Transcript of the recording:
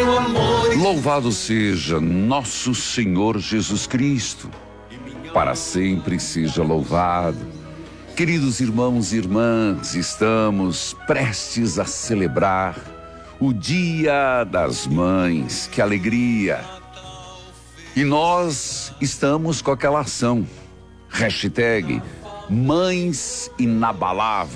Louvado seja nosso Senhor Jesus Cristo. Para sempre seja louvado. Queridos irmãos e irmãs, estamos prestes a celebrar o Dia das Mães. Que alegria! E nós estamos com aquela ação, #Mães Inabaláveis.